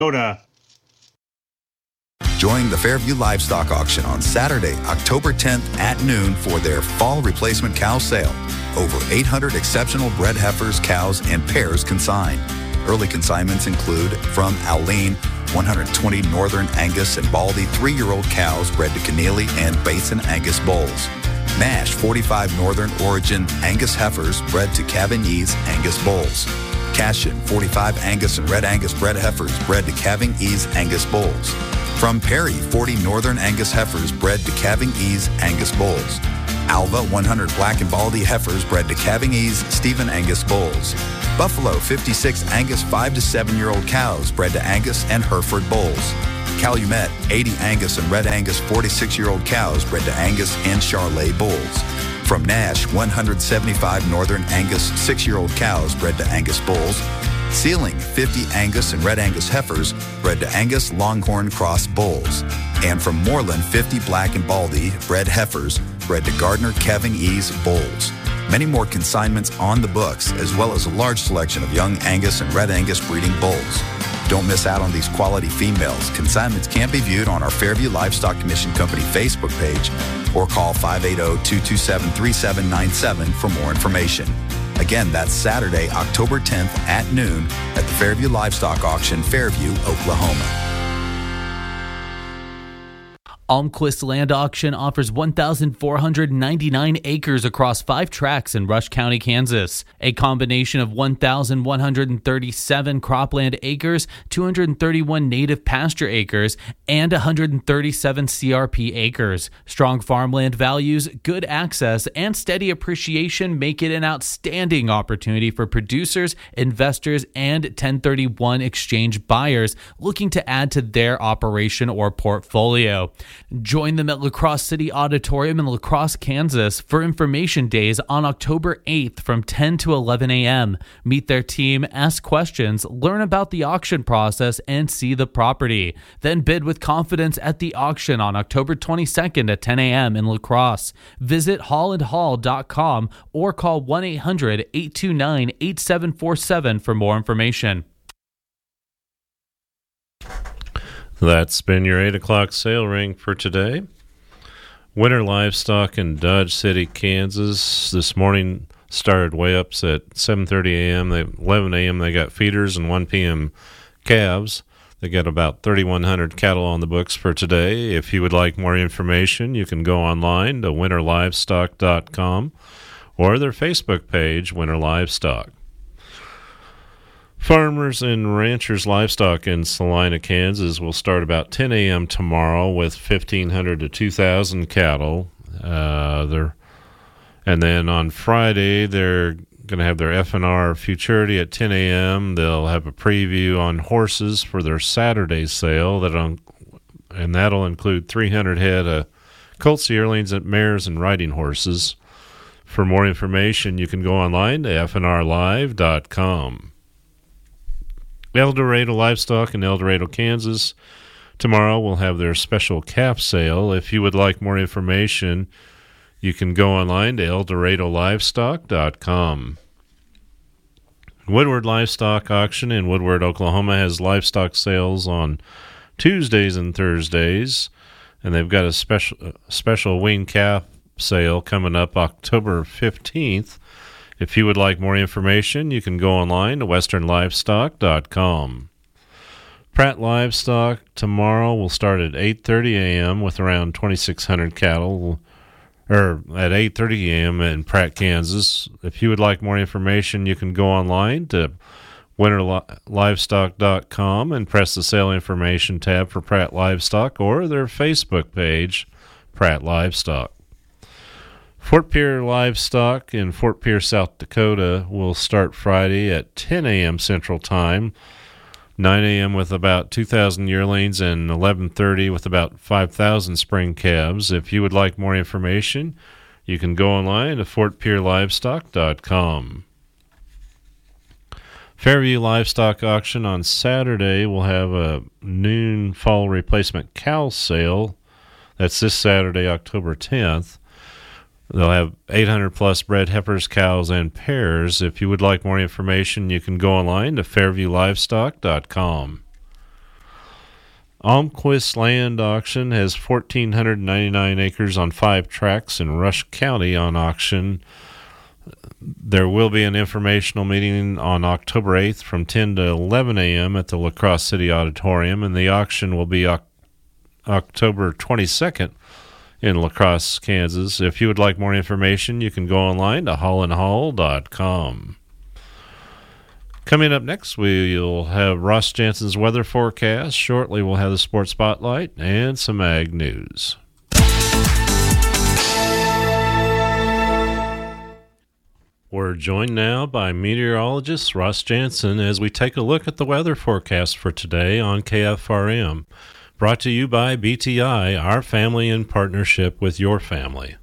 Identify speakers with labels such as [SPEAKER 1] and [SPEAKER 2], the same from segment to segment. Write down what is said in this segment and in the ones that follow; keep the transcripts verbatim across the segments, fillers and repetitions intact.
[SPEAKER 1] Dakota.
[SPEAKER 2] Join the Fairview Livestock Auction on Saturday, October tenth at noon for their fall replacement cow sale. Over eight hundred exceptional bred heifers, cows, and pairs consigned. Early consignments include from Alene, one hundred twenty Northern Angus and Baldy three-year-old cows bred to Keneally and Basin Angus bulls. Nash, forty-five Northern Origin Angus heifers bred to Cavagny's Angus bulls. Cashin, forty-five Angus and Red Angus bred heifers bred to Cavagny's Angus bulls. From Perry, forty Northern Angus heifers bred to Cavagny's Angus bulls. Alva, one hundred Black and Baldy heifers bred to Cavagny's Stephen Angus bulls. Buffalo, fifty-six Angus five to seven-year-old cows bred to Angus and Hereford bulls. Calumet, eighty Angus and Red Angus forty-six-year-old cows bred to Angus and Charolais bulls. From Nash, one hundred seventy-five Northern Angus six-year-old cows bred to Angus bulls. Sealing, fifty Angus and Red Angus heifers bred to Angus Longhorn Cross bulls. And from Moreland, fifty Black and Baldy bred heifers bred to Gardner Cavagny's bulls. Many more consignments on the books, as well as a large selection of young Angus and Red Angus breeding bulls. Don't miss out on these quality females. Consignments can be viewed on our Fairview Livestock Commission Company Facebook page or call five eight zero, two two seven, three seven nine seven for more information. Again, that's Saturday, October tenth at noon at the Fairview Livestock Auction, Fairview, Oklahoma.
[SPEAKER 3] Almquist Land Auction offers one thousand four hundred ninety-nine acres across five tracts in Rush County, Kansas. A combination of one thousand one hundred thirty-seven cropland acres, two hundred thirty-one native pasture acres, and one hundred thirty-seven C R P acres. Strong farmland values, good access, and steady appreciation make it an outstanding opportunity for producers, investors, and ten thirty-one exchange buyers looking to add to their operation or portfolio. Join them at La Crosse City Auditorium in La Crosse, Kansas for information days on October eighth from ten to eleven a.m. Meet their team, ask questions, learn about the auction process, and see the property. Then bid with confidence at the auction on October twenty-second at ten a.m. in La Crosse. Visit holland hall dot com or call one eight hundred, eight two nine, eight seven four seven for more information.
[SPEAKER 4] That's been your eight o'clock sale ring for today. Winter Livestock in Dodge City, Kansas. This morning started way ups at seven thirty a.m. They, eleven a.m. they got feeders and one p.m. calves. They got about thirty-one hundred cattle on the books for today. If you would like more information, you can go online to winter livestock dot com or their Facebook page, Winter Livestock. Farmers and Ranchers Livestock in Salina, Kansas will start about ten a.m. tomorrow with fifteen hundred to two thousand cattle. Uh, they're, and then on Friday, they're going to have their F and R Futurity at ten a.m. They'll have a preview on horses for their Saturday sale, that and that'll include three hundred head of colts, yearlings, and mares and riding horses. For more information, you can go online to f n r live dot com. El Dorado Livestock in El Dorado, Kansas. Tomorrow we'll have their special calf sale. If you would like more information, you can go online to el dorado livestock dot com. Woodward Livestock Auction in Woodward, Oklahoma has livestock sales on Tuesdays and Thursdays, and they've got a special special wean calf sale coming up October fifteenth. If you would like more information, you can go online to western livestock dot com. Pratt Livestock tomorrow will start at eight thirty a.m. with around twenty-six hundred cattle, or at eight thirty a.m. in Pratt, Kansas. If you would like more information, you can go online to winter livestock dot com and press the sale information tab for Pratt Livestock or their Facebook page, Pratt Livestock. Fort Pierre Livestock in Fort Pierre, South Dakota will start Friday at ten a.m. Central Time, nine a.m. with about two thousand yearlings, and eleven thirty with about five thousand spring calves. If you would like more information, you can go online to fort pierre livestock dot com. Fairview Livestock Auction on Saturday will have a noon fall replacement cow sale. That's this Saturday, October tenth. They'll have eight hundred plus bred heifers, cows, and pairs. If you would like more information, you can go online to fairview livestock dot com. Almquist Land Auction has one thousand four hundred ninety-nine acres on five tracks in Rush County on auction. There will be an informational meeting on October eighth from ten to eleven a.m. at the La Crosse City Auditorium, and the auction will be o- October twenty-second in La Crosse, Kansas. If you would like more information, you can go online to holland hall dot com. Coming up next, we'll have Ross Jansen's weather forecast. Shortly, we'll have the Sports Spotlight and some ag news. We're joined now by meteorologist Ross Jansen as we take a look at the weather forecast for today on K F R M. Brought to you by B T I, our family in partnership with your family.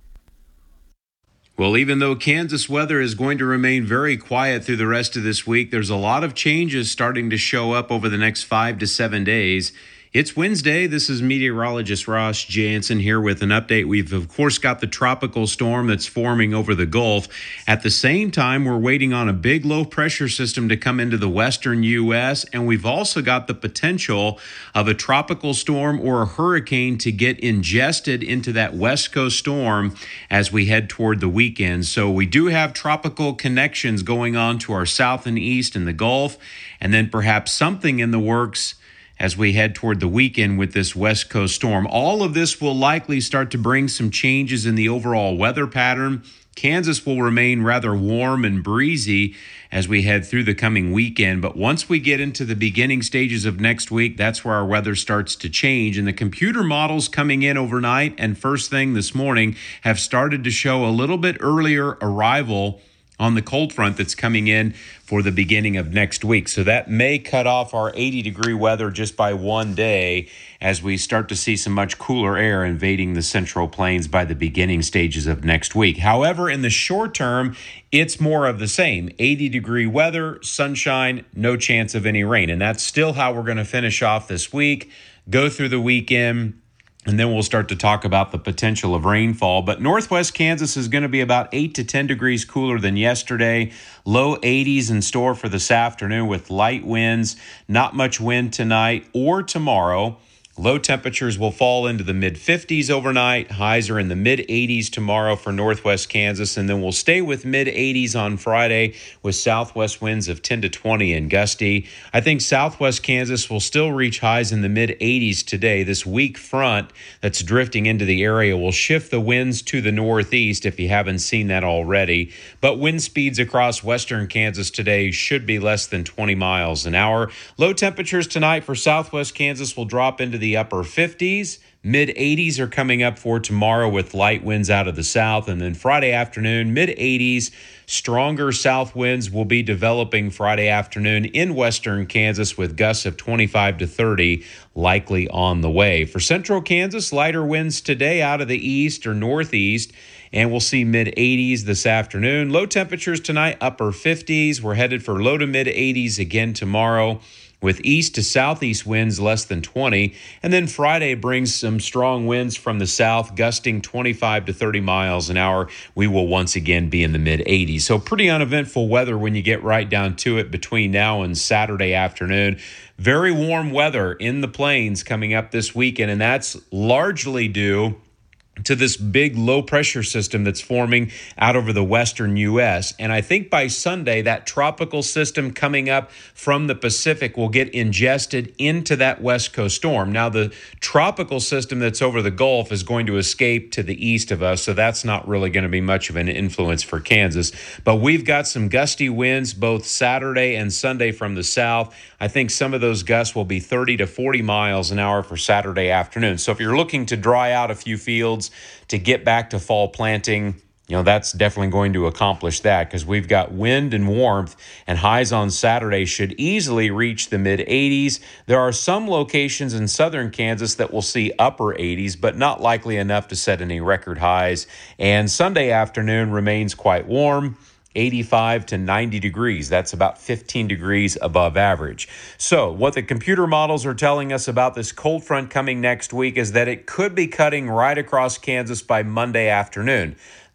[SPEAKER 1] Well, even though Kansas weather is going to remain very quiet through the rest of this week, there's a lot of changes starting to show up over the next five to seven days. It's Wednesday. This is meteorologist Ross Jansen here with an update. We've, of course, got the tropical storm that's forming over the Gulf. At the same time, we're waiting on a big low-pressure system to come into the western U S, and we've also got the potential of a tropical storm or a hurricane to get ingested into that West Coast storm as we head toward the weekend. So we do have tropical connections going on to our south and east in the Gulf, and then perhaps something in the works as we head toward the weekend with this West Coast storm. All of this will likely start to bring some changes in the overall weather pattern. Kansas will remain rather warm and breezy as we head through the coming weekend. But once we get into the beginning stages of next week, that's where our weather starts to change. And the computer models coming in overnight and first thing this morning have started to show a little bit earlier arrival on the cold front that's coming in for the beginning of next week. So that may cut off our eighty degree weather just by one day as we start to see some much cooler air invading the Central Plains by the beginning stages of next week. However, in the short term, it's more of the same. eighty degree weather, sunshine, no chance of any rain. And that's still how we're going to finish off this week, go through the weekend, and then we'll start to talk about the potential of rainfall. But northwest Kansas is going to be about eight to ten degrees cooler than yesterday. Low eighties in store for this afternoon with light winds. Not much wind tonight or tomorrow. Low temperatures will fall into the mid fifties overnight. Highs are in the mid eighties tomorrow for northwest Kansas, and then we'll stay with mid eighties on Friday with southwest winds of ten to twenty and gusty. I think southwest Kansas will still reach highs in the mid eighties today. This weak front that's drifting into the area will shift the winds to the northeast if you haven't seen that already. But wind speeds across western Kansas today should be less than twenty miles an hour. Low temperatures tonight for southwest Kansas will drop into the upper fifties. Mid eighties are coming up for tomorrow with light winds out of the south. And then Friday afternoon, mid eighties, stronger south winds will be developing Friday afternoon in western Kansas with gusts of twenty-five to thirty likely on the way. For central Kansas, lighter winds today out of the east or northeast, and we'll see mid eighties this afternoon. Low temperatures tonight, upper fifties. We're headed for low to mid eighties again tomorrow, with east to southeast winds less than twenty. And then Friday brings some strong winds from the south, gusting twenty-five to thirty miles an hour. We will once again be in the mid eighties. So pretty uneventful weather when you get right down to it between now and Saturday afternoon. Very warm weather in the plains coming up this weekend, and that's largely due to this big low-pressure system that's forming out over the western U S. And I think by Sunday, that tropical system coming up from the Pacific will get ingested into that West Coast storm. Now, the tropical system that's over the Gulf is going to escape to the east of us, so that's not really going to be much of an influence for Kansas. But we've got some gusty winds both Saturday and Sunday from the south. I think some of those gusts will be thirty to forty miles an hour for Saturday afternoon. So if you're looking to dry out a few fields to get back to fall planting, you know, that's definitely going to accomplish that because we've got wind and warmth, and highs on Saturday should easily reach the mid eighties. There are some locations in southern Kansas that will see upper eighties, but not likely enough to set any record highs. And Sunday afternoon remains quite warm, eighty-five to ninety degrees. That's about fifteen degrees above average. So what the computer models are telling us about this cold front coming next week is that it could be cutting right across Kansas by Monday afternoon.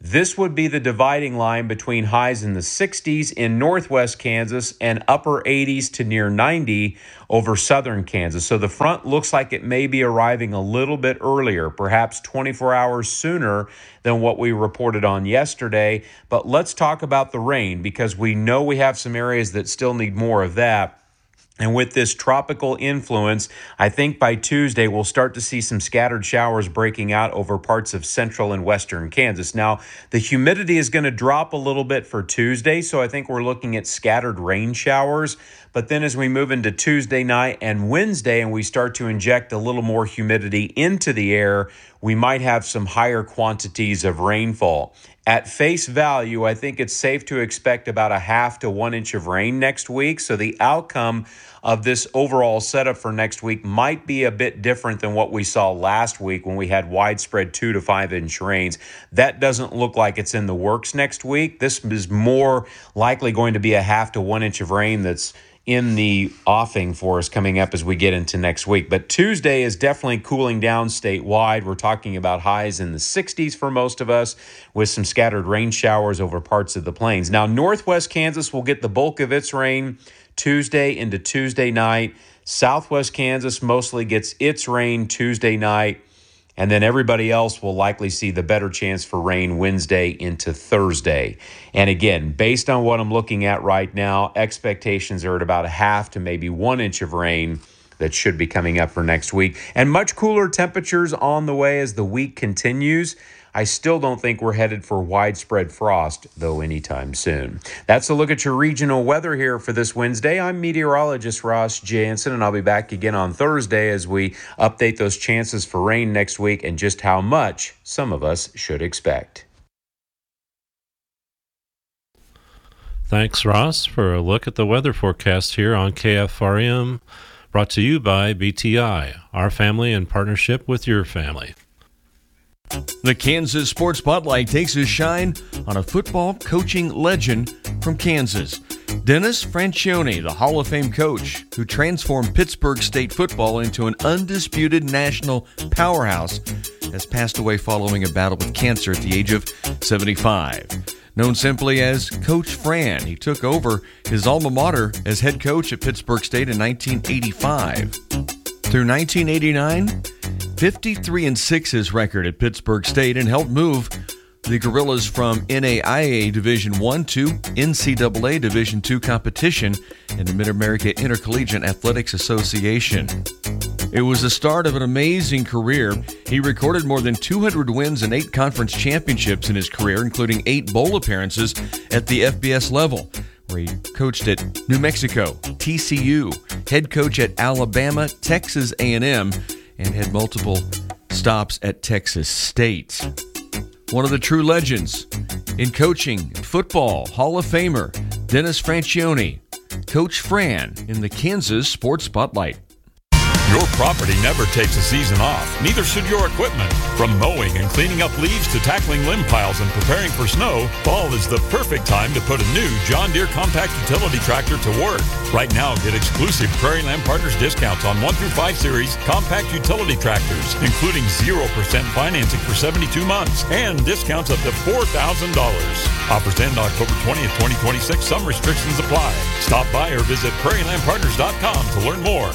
[SPEAKER 1] This would be the dividing line between highs in the sixties in northwest Kansas and upper eighties to near ninety over southern Kansas. So the front looks like it may be arriving a little bit earlier, perhaps twenty-four hours sooner than what we reported on yesterday. But let's talk about the rain, because we know we have some areas that still need more of that. And with this tropical influence, I think by Tuesday we'll start to see some scattered showers breaking out over parts of central and western Kansas. Now, the humidity is going to drop a little bit for Tuesday, so I think we're looking at scattered rain showers. But then as we move into Tuesday night and Wednesday and we start to inject a little more humidity into the air, we might have some higher quantities of rainfall. At face value, I think it's safe to expect about a half to one inch of rain next week. So the outcome of this overall setup for next week might be a bit different than what we saw last week when we had widespread two to five inch rains. That doesn't look like it's in the works next week. This is more likely going to be a half to one inch of rain that's in the offing for us coming up as we get into next week. But Tuesday is definitely cooling down statewide. We're talking about highs in the sixties for most of us, with some scattered rain showers over parts of the plains. Now, northwest Kansas will get the bulk of its rain Tuesday into Tuesday night. Southwest Kansas mostly gets its rain Tuesday night. And then everybody else will likely see the better chance for rain Wednesday into Thursday. And again, based on what I'm looking at right now, expectations are at about a half to maybe one inch of rain that should be coming up for next week. And much cooler temperatures on the way as the week continues. I still don't think we're headed for widespread frost, though, anytime soon. That's a look at your regional weather here for this Wednesday. I'm meteorologist Ross Jansen, and I'll be back again on Thursday as we update those chances for rain next week and just how much some of us should expect.
[SPEAKER 4] Thanks, Ross, for a look at the weather forecast here on K F R M, brought to you by B T I, our family in partnership with your family.
[SPEAKER 5] The Kansas Sports Spotlight takes a shine on a football coaching legend from Kansas. Dennis Franchione, the Hall of Fame coach who transformed Pittsburg State football into an undisputed national powerhouse, has passed away following a battle with cancer at the age of seventy-five. Known simply as Coach Fran, he took over his alma mater as head coach at Pittsburg State in nineteen eighty-five. Through nineteen eighty-nine, fifty-three and six his record at Pittsburg State, and helped move the Gorillas from N A I A Division one to N C double A Division two competition in the Mid-America Intercollegiate Athletics Association. It was the start of an amazing career. He recorded more than two hundred wins and eight conference championships in his career, including eight bowl appearances at the F B S level, where he coached at New Mexico, T C U, head coach at Alabama, Texas A and M, and had multiple stops at Texas State. One of the true legends in coaching, football, Hall of Famer, Dennis Franchione, Coach Fran in the Kansas Sports Spotlight.
[SPEAKER 6] Your property never takes a season off, neither should your equipment. From mowing and cleaning up leaves to tackling limb piles and preparing for snow, fall is the perfect time to put a new John Deere compact utility tractor to work. Right now, get exclusive Prairie Land Partners discounts on one through five series compact utility tractors, including zero percent financing for seventy-two months and discounts up to four thousand dollars. Offers end October twentieth, twenty twenty-six. Some restrictions apply. Stop by or visit prairie land partners dot com to learn more.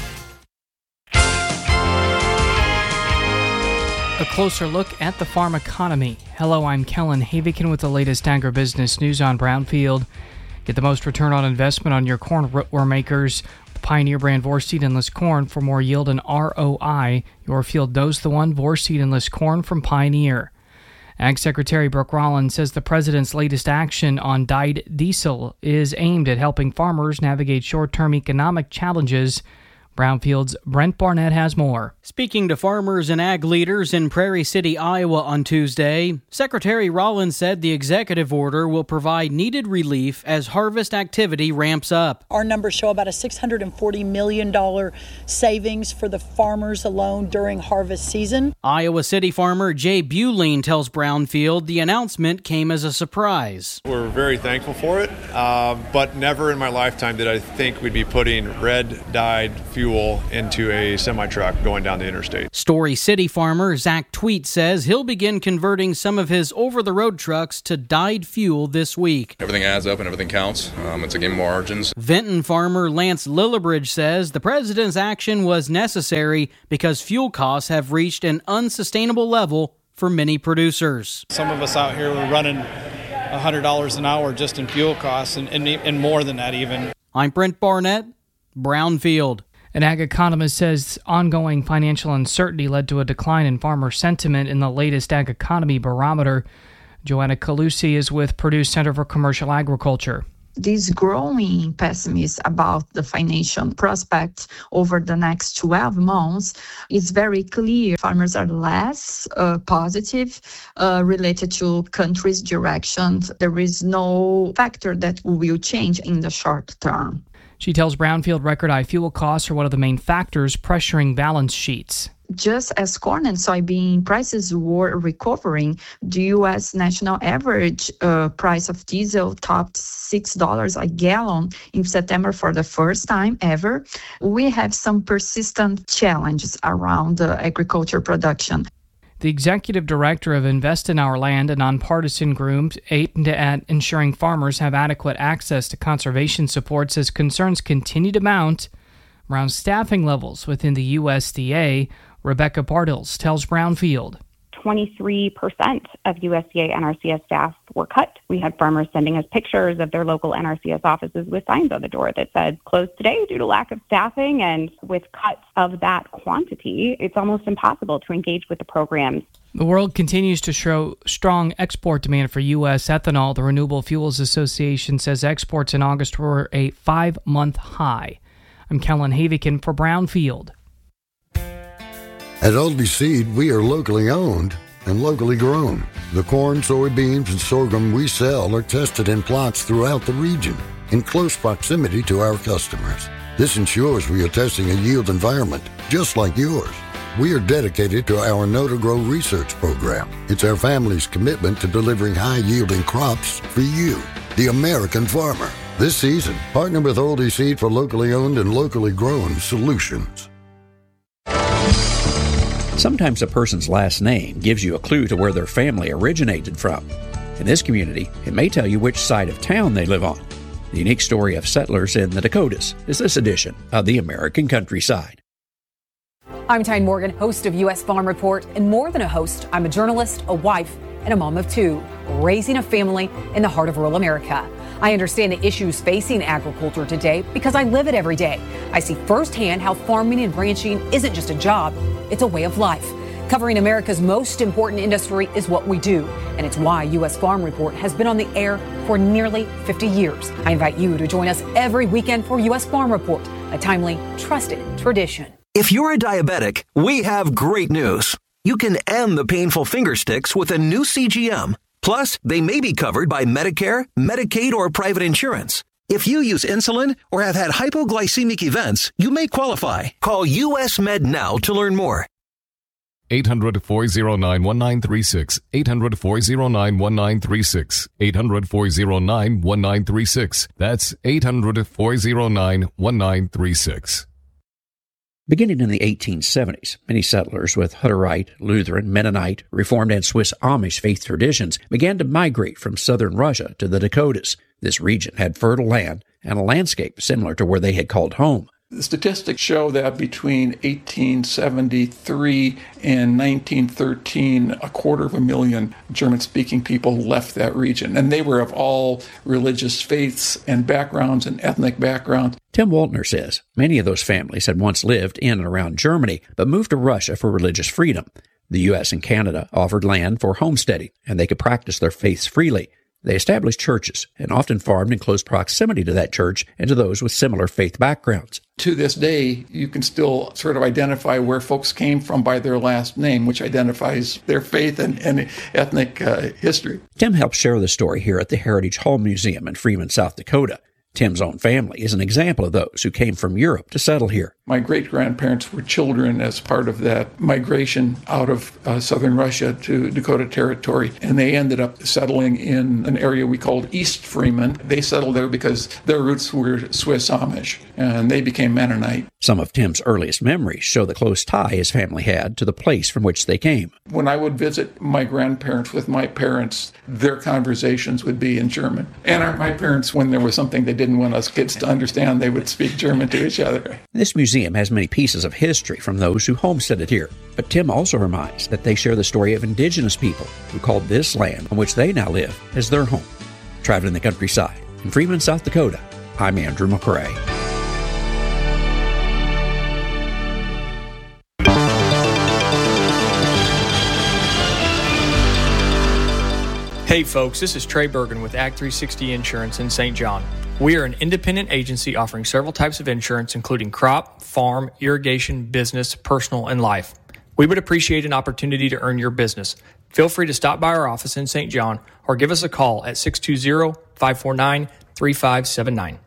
[SPEAKER 7] A closer look at the farm economy. Hello, I'm Kellen Havikin with the latest agribusiness news on Brownfield. Get the most return on investment on your corn rootworm acres. Pioneer brand Vorceed Endless Corn for more yield and R O I. Your field knows the one. Vorceed Endless Corn from Pioneer. Ag Secretary Brooke Rollins says the president's latest action on dyed diesel is aimed at helping farmers navigate short-term economic challenges. Brownfield's Brent Barnett has more.
[SPEAKER 8] Speaking to farmers and ag leaders in Prairie City, Iowa on Tuesday, Secretary Rollins said the executive order will provide needed relief as harvest activity ramps up.
[SPEAKER 9] Our numbers show about a six hundred forty million dollars savings for the farmers alone during harvest season.
[SPEAKER 8] Iowa City farmer Jay Buline tells Brownfield the announcement came as a surprise.
[SPEAKER 10] We're very thankful for it, uh, but never in my lifetime did I think we'd be putting red-dyed fuel fuel into a semi-truck going down the interstate.
[SPEAKER 8] Story City farmer Zach Tweet says he'll begin converting some of his over-the-road trucks to dyed fuel this week.
[SPEAKER 11] Everything adds up and everything counts. Um, it's a game of margins.
[SPEAKER 8] Vinton farmer Lance Lillibridge says the president's action was necessary because fuel costs have reached an unsustainable level for many producers.
[SPEAKER 12] Some of us out here were running one hundred dollars an hour just in fuel costs and, and, and more than that even.
[SPEAKER 8] I'm Brent Barnett, Brownfield.
[SPEAKER 7] An ag economist says ongoing financial uncertainty led to a decline in farmer sentiment in the latest ag economy barometer. Joanna Calusi is with Purdue Center for Commercial Agriculture.
[SPEAKER 13] This growing pessimism about the financial prospects over the next twelve months is very clear. Farmers are less uh, positive uh, related to country's directions. There is no factor that will change in the short term.
[SPEAKER 7] She tells Brownfield record high fuel costs are one of the main factors pressuring balance sheets.
[SPEAKER 13] Just as corn and soybean prices were recovering, the U S national average uh, price of diesel topped six dollars a gallon in September for the first time ever. We have some persistent challenges around uh, agriculture production.
[SPEAKER 7] The executive director of Invest in Our Land, a nonpartisan group aimed at ensuring farmers have adequate access to conservation support, says concerns continue to mount around staffing levels within the U S D A. Rebecca Bartels tells Brownfield.
[SPEAKER 14] twenty-three percent of U S D A N R C S staff were cut. We had farmers sending us pictures of their local N R C S offices with signs on the door that said, closed today due to lack of staffing. And with cuts of that quantity, it's almost impossible to engage with the programs.
[SPEAKER 7] The world continues to show strong export demand for U S ethanol. The Renewable Fuels Association says exports in August were a five-month high. I'm Kellen Havikin for Brownfield.
[SPEAKER 15] At Aldi Seed, we are locally owned and locally grown. The corn, soybeans, and sorghum we sell are tested in plots throughout the region in close proximity to our customers. This ensures we are testing a yield environment just like yours. We are dedicated to our Know to Grow research program. It's our family's commitment to delivering high-yielding crops for you, the American farmer. This season, partner with Aldi Seed for locally owned and locally grown solutions.
[SPEAKER 16] Sometimes a person's last name gives you a clue to where their family originated from. In this community, it may tell you which side of town they live on. The unique story of settlers in the Dakotas is this edition of the American Countryside.
[SPEAKER 17] I'm Tyne Morgan, host of U S Farm Report, and more than a host, I'm a journalist, a wife, and a mom of two, raising a family in the heart of rural America. I understand the issues facing agriculture today because I live it every day. I see firsthand how farming and ranching isn't just a job, it's a way of life. Covering America's most important industry is what we do, and it's why U S Farm Report has been on the air for nearly fifty years. I invite you to join us every weekend for U S Farm Report, a timely, trusted tradition.
[SPEAKER 18] If you're a diabetic, we have great news. You can end the painful finger sticks with a new C G M. Plus, they may be covered by Medicare, Medicaid, or private insurance. If you use insulin or have had hypoglycemic events, you may qualify. Call U S Med now to learn more.
[SPEAKER 19] eight hundred, four oh nine, one nine three six. eight hundred, four oh nine, one nine three six. eight hundred, four oh nine, one nine three six. That's eight hundred, four oh nine, one nine three six.
[SPEAKER 16] Beginning in the eighteen seventies, many settlers with Hutterite, Lutheran, Mennonite, Reformed, and Swiss Amish faith traditions began to migrate from southern Russia to the Dakotas. This region had fertile land and a landscape similar to where they had called home.
[SPEAKER 20] The statistics show that between eighteen seventy-three and nineteen thirteen, a quarter of a million German-speaking people left that region. And they were of all religious faiths and backgrounds and ethnic backgrounds.
[SPEAKER 16] Tim Waltner says many of those families had once lived in and around Germany, but moved to Russia for religious freedom. The U S and Canada offered land for homesteading, and they could practice their faiths freely. They established churches and often farmed in close proximity to that church and to those with similar faith backgrounds.
[SPEAKER 20] To this day, you can still sort of identify where folks came from by their last name, which identifies their faith and, and ethnic uh, history.
[SPEAKER 16] Tim helped share the story here at the Heritage Hall Museum in Freeman, South Dakota. Tim's own family is an example of those who came from Europe to settle here.
[SPEAKER 20] My great-grandparents were children as part of that migration out of uh, southern Russia to Dakota Territory, and they ended up settling in an area we called East Freeman. They settled there because their roots were Swiss Amish, and they became Mennonite.
[SPEAKER 16] Some of Tim's earliest memories show the close tie his family had to the place from which they came.
[SPEAKER 20] When I would visit my grandparents with my parents, their conversations would be in German. And our, my parents, when there was something they didn't want us kids to understand, they would speak German to each other.
[SPEAKER 16] This museum has many pieces of history from those who homesteaded here, but Tim also reminds that they share the story of indigenous people who called this land on which they now live as their home. Traveling the countryside in Freeman, South Dakota, I'm Andrew McCrae.
[SPEAKER 21] Hey folks, this is Trey Bergen with Act three sixty Insurance in Saint John. We are an independent agency offering several types of insurance, including crop, farm, irrigation, business, personal, and life. We would appreciate an opportunity to earn your business. Feel free to stop by our office in Saint John or give us a call at six two zero, five four nine, three five seven nine.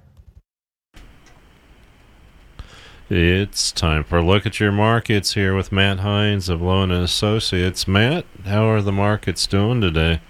[SPEAKER 4] It's time for a look at your markets here with Matt Hines of Loan and Associates. Matt, how are the markets doing today?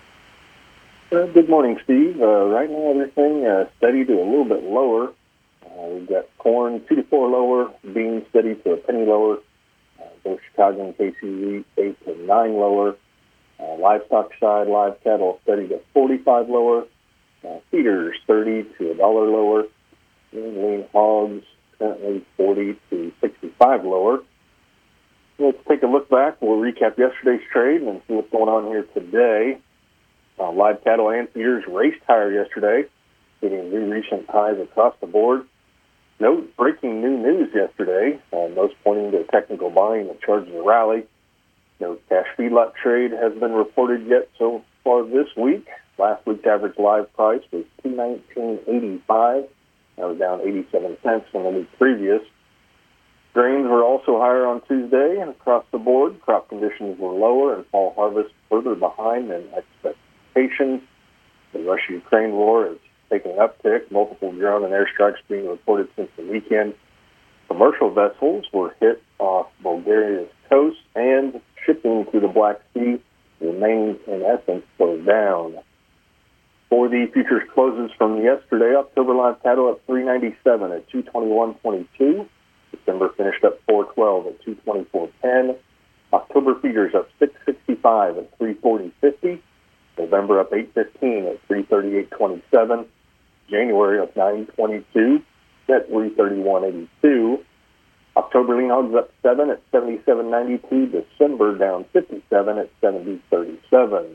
[SPEAKER 22] Uh, good morning, Steve. Uh, right now, everything uh, steady to a little bit lower. Uh, we've got corn two to four lower, beans steady to a penny lower, uh, both Chicago and K C wheat eight to nine lower. Uh, livestock side, live cattle steady to forty-five lower. Uh, feeders thirty to a dollar lower. Lean, lean hogs currently forty to sixty-five lower. Let's take a look back. We'll recap yesterday's trade and see what's going on here today. Uh, live cattle and feeders raced higher yesterday, hitting new recent highs across the board. No breaking new news yesterday, uh, most pointing to technical buying that charges a rally. No cash feedlot trade has been reported yet so far this week. Last week's average live price was two nineteen eighty-five. That was down eighty-seven cents from the week previous. Grains were also higher on Tuesday and across the board. Crop conditions were lower and fall harvest further behind than expected. The Russia-Ukraine war is taking an uptick, multiple drone and airstrikes being reported since the weekend. Commercial vessels were hit off Bulgaria's coast, and shipping through the Black Sea remains, in essence, slowed down. For the futures closes from yesterday, October live cattle at three ninety-seven at two twenty-one twenty-two. December finished up four twelve at two twenty-four ten. October feeders up six sixty-five at three forty fifty. November up eight fifteen at three thirty-eight twenty-seven. January up nine twenty-two at three thirty-one eighty-two. October lean hogs up seven at seventy-seven ninety-two. December down fifty-seven at seventy thirty-seven.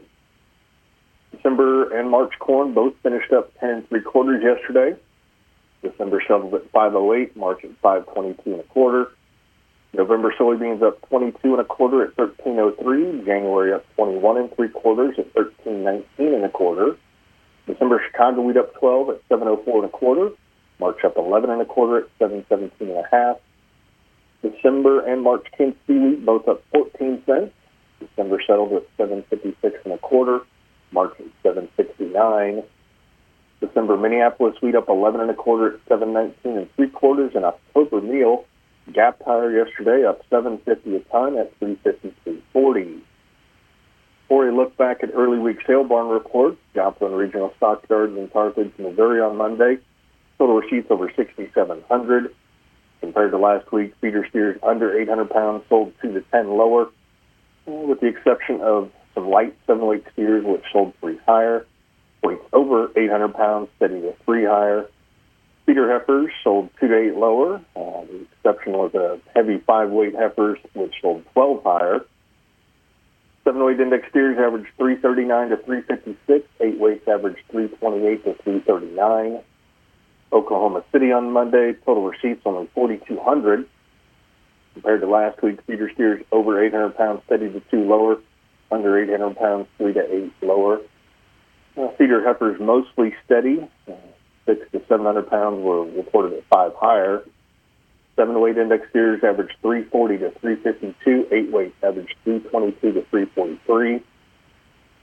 [SPEAKER 22] December and March corn both finished up ten and three quarters yesterday. December settled at five oh eight, March at five twenty-two and a quarter. November soybeans up twenty-two and a quarter at thirteen oh three. January up twenty-one and three quarters at thirteen nineteen and a quarter. December Chicago wheat up twelve at seven oh four and a quarter. March up eleven and a quarter at seven seventeen and a half. December and March Kansas City wheat both up fourteen cents. December settled at seven fifty-six and a quarter. March at seven sixty-nine. December Minneapolis wheat up eleven and a quarter at seven nineteen and three quarters. And October meal gapped higher yesterday, up seven fifty a ton at three fifty-three forty. For a look back at early week sale barn reports, Joplin Regional Stockyards in Carthage, Missouri on Monday. Total receipts over sixty-seven hundred. Compared to last week, feeder steers under eight hundred pounds sold two to ten lower, with the exception of some light seven-weight steers, which sold three higher. Weights over eight hundred pounds steady to three higher. Feeder heifers sold two to eight lower. Uh, the exception was a heavy five-weight heifers, which sold twelve higher. Seven-weight index steers averaged three thirty-nine to three fifty-six. Eight weights averaged three twenty-eight to three thirty-nine. Oklahoma City on Monday, total receipts only forty-two hundred. Compared to last week, feeder steers over eight hundred pounds steady to two lower. Under eight hundred pounds, three to eight lower. Uh, feeder heifers mostly steady. Uh, Six to seven hundred pounds were reported at five higher. Seven weight index steers averaged three forty to three fifty-two. Eight weight averaged three twenty-two to three forty-three.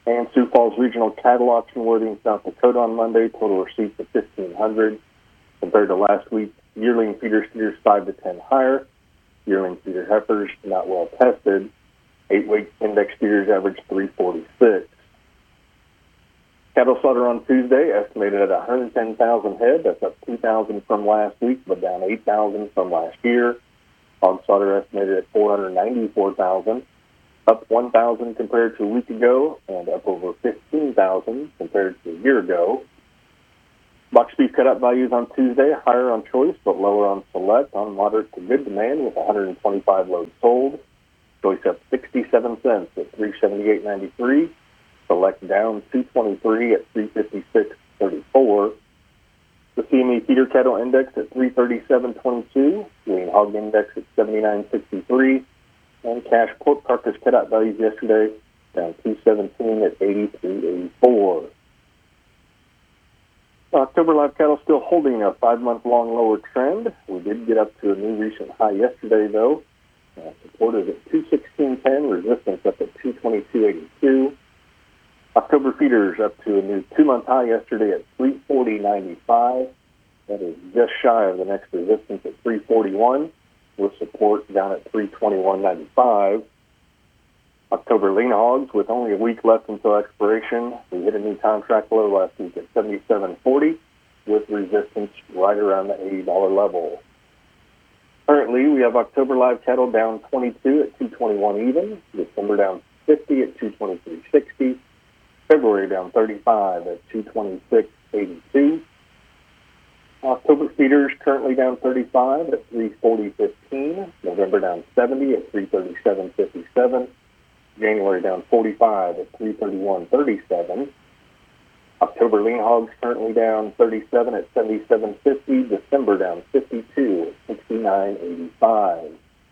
[SPEAKER 22] And Sioux Falls Regional Cattle Auction worthy in South Dakota on Monday, total receipts of fifteen hundred. Compared to last week, yearling feeder steers five to ten higher. Yearling feeder heifers not well tested. Eight-weight index steers averaged three forty-six. Cattle slaughter on Tuesday estimated at one hundred ten thousand head. That's up two thousand from last week, but down eight thousand from last year. Hog slaughter estimated at four hundred ninety-four thousand, up one thousand compared to a week ago, and up over fifteen thousand compared to a year ago. Box beef cutout values on Tuesday, higher on choice, but lower on select, on moderate to good demand with one hundred twenty-five loads sold. Choice up sixty-seven cents at three seventy-eight ninety-three. Select down two twenty-three at three fifty-six thirty-four. The C M E feeder cattle index at three thirty-seven twenty-two. Lean hog index at seventy-nine sixty-three. And cash pork carcass cutout values yesterday down two seventeen at eighty-three eighty-four. October live cattle still holding a five-month-long lower trend. We did get up to a new recent high yesterday, though. Uh, support is at two sixteen ten, resistance up at two twenty-two eighty-two. October feeders up to a new two-month high yesterday at three forty ninety-five. That is just shy of the next resistance at three forty-one, with support down at three twenty-one ninety-five. October lean hogs, with only a week left until expiration, we hit a new contract low last week at seventy-seven forty, with resistance right around the eighty dollars level. Currently, we have October live cattle down twenty-two at two twenty-one even, December down fifty at two twenty-three sixty, February down thirty-five at two twenty-six eighty-two. October feeders currently down thirty-five at three forty fifteen, November down seventy at three thirty-seven fifty-seven, January down forty-five at three thirty-one thirty-seven. October lean hogs currently down thirty-seven at seventy-seven fifty, December down fifty-two at sixty-nine eighty-five.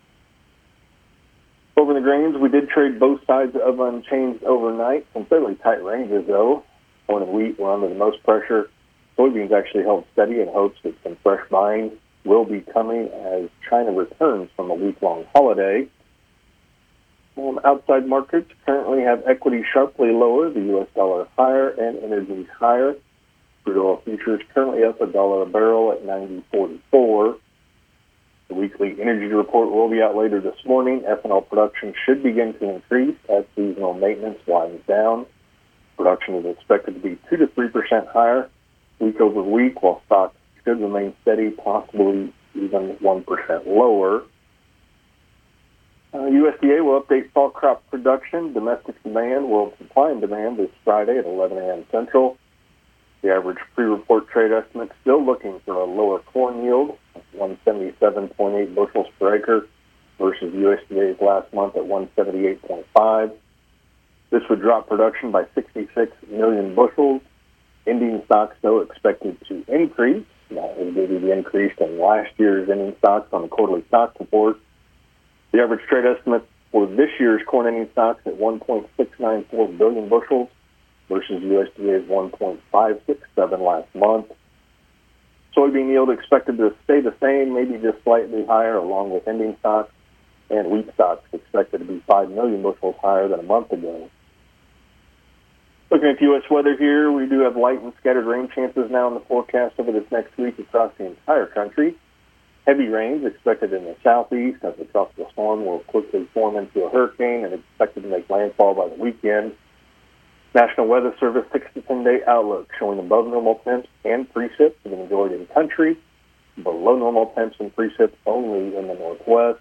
[SPEAKER 22] Over the grains, we did trade both sides of unchanged overnight. Some fairly tight ranges, though. Corn and wheat were under the most pressure. Soybeans actually held steady in hopes that some fresh buying will be coming as China returns from a week-long holiday. Um, outside markets currently have equity sharply lower, the U S dollar higher, and energy higher. Crude oil futures currently up a dollar a barrel at ninety forty-four. The weekly energy report will be out later this morning. Ethanol production should begin to increase as seasonal maintenance winds down. Production is expected to be two to three percent higher week over week, while stocks should remain steady, possibly even one percent lower. Uh, U S D A will update fall crop production, domestic demand, world supply and demand this Friday at eleven a.m. Central. The average pre-report trade estimate still looking for a lower corn yield, one seventy-seven point eight bushels per acre, versus U S D A's last month at one seventy-eight point five. This would drop production by sixty-six million bushels. Ending stocks, though, expected to increase. That is due to the increase in last year's ending stocks on the quarterly stock report. The average trade estimate for this year's corn ending stocks at one point six nine four billion bushels versus U S D A's one point five six seven last month. Soybean yield expected to stay the same, maybe just slightly higher, along with ending stocks, and wheat stocks expected to be five million bushels higher than a month ago. Looking at U S weather here, we do have light and scattered rain chances now in the forecast over this next week across the entire country. Heavy rains expected in the southeast as the tropical storm will quickly form into a hurricane and expected to make landfall by the weekend. National Weather Service six to ten day outlook showing above normal temps and precip for the majority of the country, below normal temps and precip only in the northwest.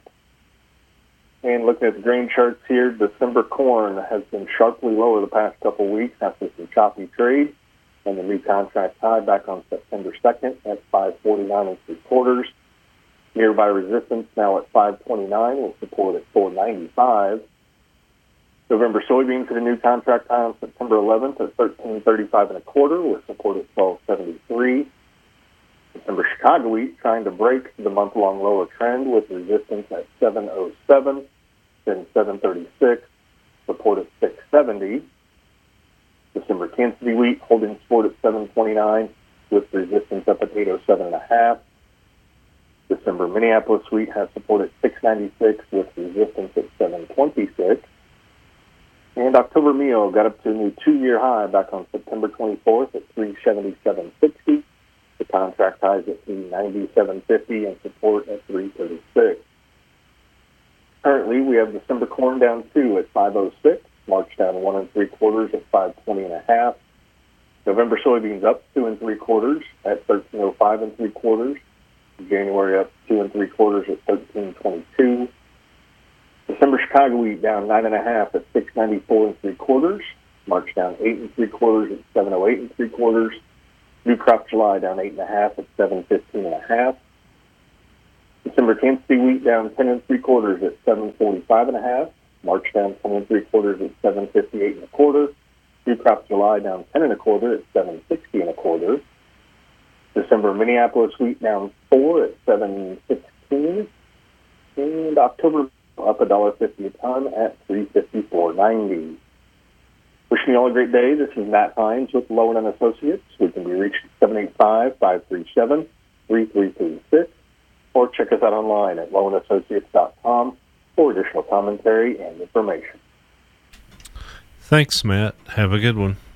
[SPEAKER 22] And looking at the grain charts here, December corn has been sharply lower the past couple weeks after some choppy trade, and the new contract high back on September second at five forty-nine and three quarters. Nearby resistance now at five twenty-nine with support at four ninety-five. November soybeans hit a new contract high on September eleventh at thirteen thirty-five and a quarter with support at twelve seventy-three. December Chicago wheat trying to break the month-long lower trend with resistance at seven oh seven, then seven thirty-six, support at six seventy. December Kansas City wheat holding support at seven twenty-nine with resistance up at eight oh seven and a half. December Minneapolis wheat has support at six ninety-six with resistance at seven twenty-six. And October meal got up to a new two-year high back on September twenty-fourth at three seventy-seven sixty. The contract highs at three ninety-seven fifty and support at three thirty-six. Currently, we have December corn down two at five oh six, March down one and three quarters at five twenty and a half. November soybeans up two and three quarters at thirteen oh five and three quarters. January up two and three quarters at thirteen twenty-two. December Chicago wheat down nine and a half at six ninety-four and three quarters. March down eight and three quarters at seven oh eight and three quarters. New crop July down eight and a half at seven fifteen and a half. December Kansas City wheat down ten and three quarters at seven forty-five and a half. March down ten and three quarters at seven fifty-eight and a quarter. New crop July down ten and a quarter at seven sixty and a quarter. December Minneapolis wheat down four at seven sixteen. And October up a dollar fifty a ton at three fifty-four ninety. Wishing you all a great day. This is Matt Hines with Lowen and Associates. We can be reached at seven eight five, five three seven, three three three six or check us out online at lowen associates dot com for additional commentary and information.
[SPEAKER 4] Thanks, Matt. Have a good one.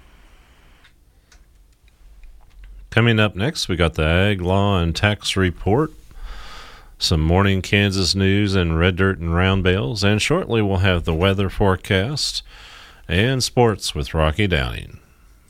[SPEAKER 4] Coming up next, we got the Ag Law and Tax Report, some morning Kansas news and red dirt and round bales, and shortly we'll have the weather forecast and sports with Rocky Downing.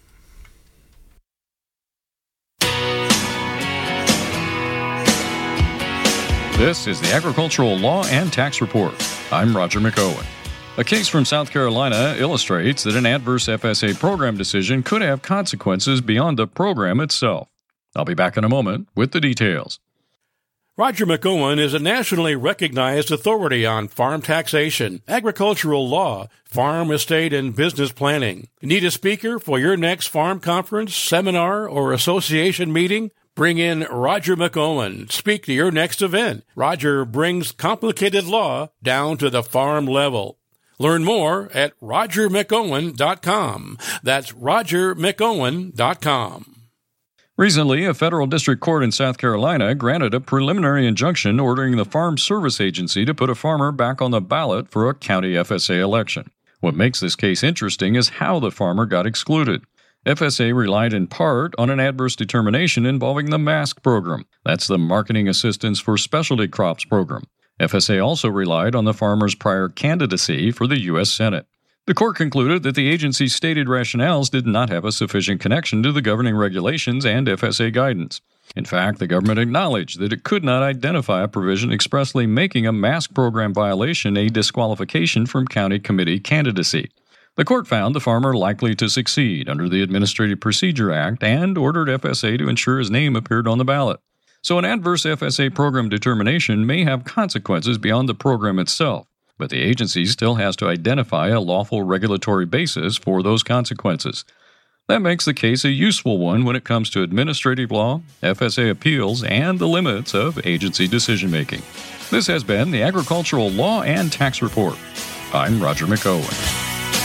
[SPEAKER 2] This is the Agricultural Law and Tax Report. I'm Roger McOwen. A case from South Carolina illustrates that an adverse F S A program decision could have consequences beyond the program itself. I'll be back in a moment with the details.
[SPEAKER 3] Roger McOwen is a nationally recognized authority on farm taxation, agricultural law, farm, estate, and business planning. Need a speaker for your next farm conference, seminar, or association meeting? Bring in Roger McOwen. Speak to your next event. Roger brings complicated law down to the farm level. Learn more at roger mcowen dot com. That's roger mcowen dot com.
[SPEAKER 2] Recently, a federal district court in South Carolina granted a preliminary injunction ordering the Farm Service Agency to put a farmer back on the ballot for a county F S A election. What makes this case interesting is how the farmer got excluded. F S A relied in part on an adverse determination involving the MASC program. That's the Marketing Assistance for Specialty Crops program. F S A also relied on the farmer's prior candidacy for the U S Senate. The court concluded that the agency's stated rationales did not have a sufficient connection to the governing regulations and F S A guidance. In fact, the government acknowledged that it could not identify a provision expressly making a MASC program violation a disqualification from county committee candidacy. The court found the farmer likely to succeed under the Administrative Procedure Act and ordered F S A to ensure his name appeared on the ballot. So an adverse F S A program determination may have consequences beyond the program itself, but the agency still has to identify a lawful regulatory basis for those consequences. That makes the case a useful one when it comes to administrative law, F S A appeals, and the limits of agency decision-making. This has been the Agricultural Law and Tax Report. I'm Roger McOwen.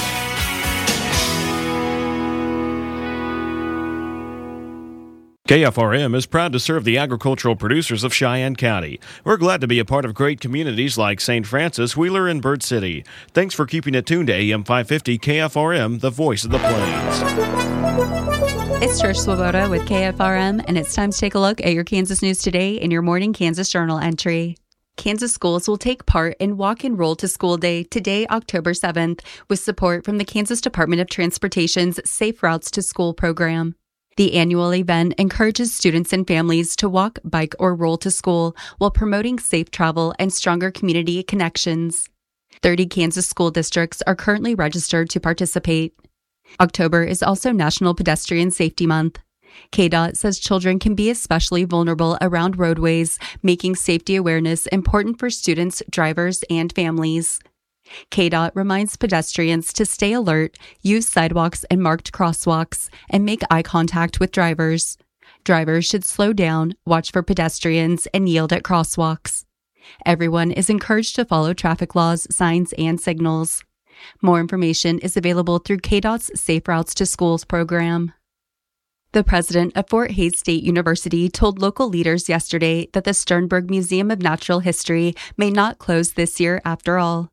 [SPEAKER 23] K F R M is proud to serve the agricultural producers of Cheyenne County. We're glad to be a part of great communities like Saint Francis, Wheeler, and Bird City. Thanks for keeping it tuned to A M five fifty K F R M, the voice of the plains.
[SPEAKER 24] It's Trish Swoboda with K F R M, and it's time to take a look at your Kansas news today in your morning Kansas Journal entry. Kansas schools will take part in Walk and Roll to School Day today, October seventh, with support from the Kansas Department of Transportation's Safe Routes to School program. The annual event encourages students and families to walk, bike, or roll to school while promoting safe travel and stronger community connections. thirty Kansas school districts are currently registered to participate. October is also National Pedestrian Safety Month. K D O T says children can be especially vulnerable around roadways, making safety awareness important for students, drivers, and families. K D O T reminds pedestrians to stay alert, use sidewalks and marked crosswalks, and make eye contact with drivers. Drivers should slow down, watch for pedestrians, and yield at crosswalks. Everyone is encouraged to follow traffic laws, signs, and signals. More information is available through K D O T's Safe Routes to Schools program. The president of Fort Hays State University told local leaders yesterday that the Sternberg Museum of Natural History may not close this year after all.